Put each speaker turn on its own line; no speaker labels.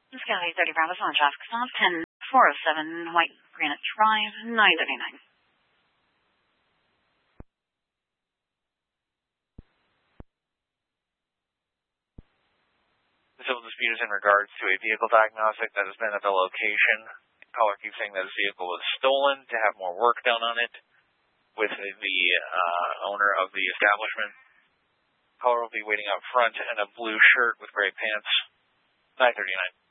This is Kelly 30 Bravo on traffic stop 10407 White Granite Drive, 939.
The civil dispute is in regards to a vehicle diagnostic that has been at the location. The caller keeps saying that his vehicle was stolen to have more work done on it with the owner of the establishment. Caller will be waiting out front in a blue shirt with gray pants. 939.